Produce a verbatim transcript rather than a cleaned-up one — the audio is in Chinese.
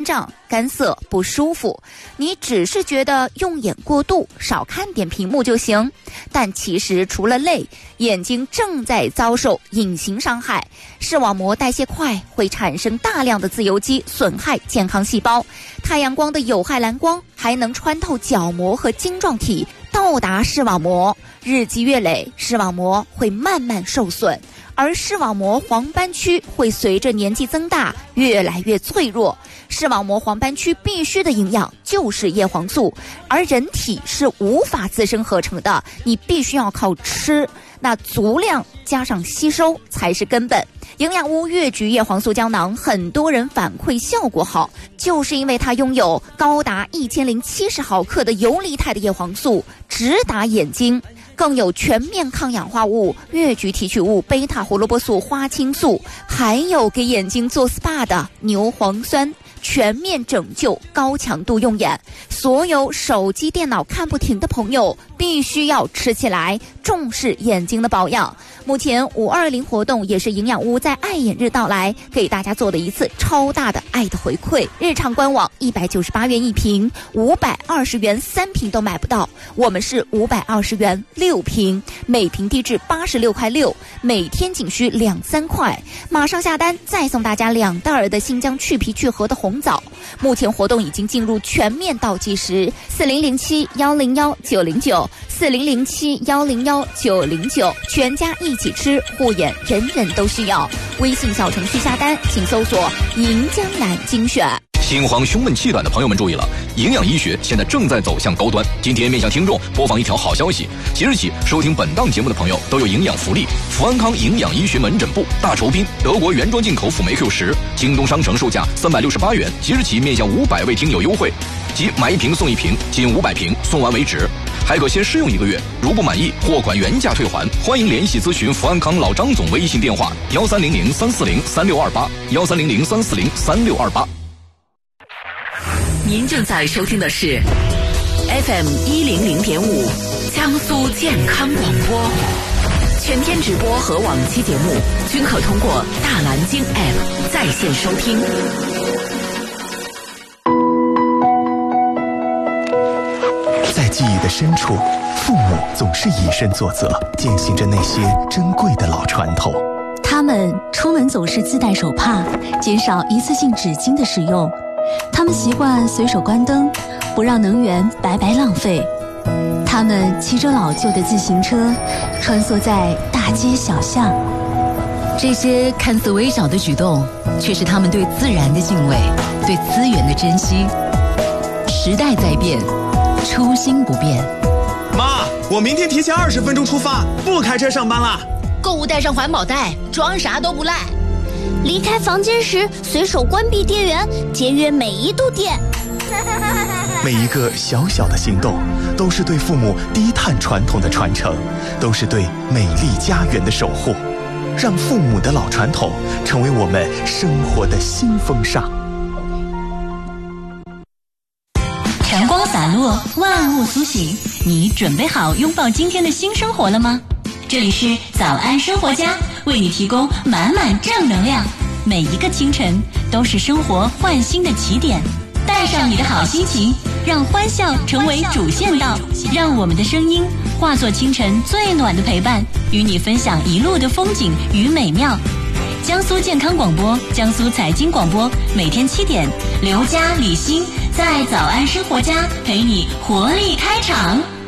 胀、干涩、不舒服，你只是觉得用眼过度，少看点屏幕就行。但其实除了累，眼睛正在遭受隐形伤害。视网膜代谢快，会产生大量的自由基，损害健康细胞。太阳光的有害蓝光还能穿透角膜和晶状体，到达视网膜。日积月累，视网膜会慢慢受损，而视网膜黄斑区会随着年纪增大越来越脆弱。视网膜黄斑区必须的营养就是叶黄素，而人体是无法自身合成的，你必须要靠吃，那足量加上吸收才是根本。营养屋越橘叶黄素胶囊，很多人反馈效果好，就是因为它拥有高达一千零七十毫克的游离态的叶黄素，直达眼睛。更有全面抗氧化物、越橘提取物、贝塔胡萝卜素、花青素，还有给眼睛做 S P A 的牛磺酸，全面拯救高强度用眼。所有手机电脑看不停的朋友必须要吃起来，重视眼睛的保养。目前五二零活动也是营养屋在爱眼日到来给大家做的一次超大的爱的回馈。日常官网一百九十八元一瓶，五百二十元三瓶都买不到，我们是五百二十元六瓶，每瓶低至八十六块六，每天仅需两三块。马上下单再送大家两袋儿的新疆去皮去核的红枣。目前活动已经进入全面倒计时，四零零七幺零幺九零九，四零零七幺零幺九零九，全家一起吃，护眼人人都需要。微信小程序下单，请搜索银江蓝精选。 心慌胸闷气短的朋友们注意了，营养医学现在正在走向高端。今天面向听众播放一条好消息，即日起收听本档节目的朋友都有营养福利。福安康营养医学门诊部大酬宾德国原装进口辅酶 Q 十，京东商城售价三百六十八元，即日起面向五百位听友优惠，即买一瓶送一瓶，仅五百瓶，送完为止。还可先试用一个月，如不满意，货款原价退还。欢迎联系咨询福安康老张总微信电话：幺三零零三四零三六二八，幺三零零三四零三六二八。 您正在收听的是 F M 一零零点五江苏健康广播，全天直播和往期节目均可通过大蓝鲸 App 在线收听。 在记忆的深处，父母总是以身作则，践行着那些珍贵的老传统。 他们出门总是自带手帕，减少一次性纸巾的使用。他们习惯随手关灯，不让能源白白浪费。他们骑着老旧的自行车，穿梭在大街小巷。 这些看似微小的举动，却是他们对自然的敬畏，对资源的珍惜。时代在变，初心不变。 妈，我明天提前二十分钟出发，不开车上班啦。 购物带上环保袋，装啥都不赖。 离开房间时，随手关闭电源，节约每一度电。 每一个小小的行动，都是对父母低碳传统的传承，都是对美丽家园的守护。让父母的老传统成为我们生活的新风尚。 阳光洒落，万物苏醒，你准备好拥抱今天的新生活了吗？这里是早安生活家，为你提供满满正能量，每一个清晨都是生活焕新的起点。带上你的好心情，让欢笑成为主线道，让我们的声音化作清晨最暖的陪伴，与你分享一路的风景与美妙。江苏健康广播，江苏财经广播，每天七点，刘佳、李欣在早安生活家陪你活力开场。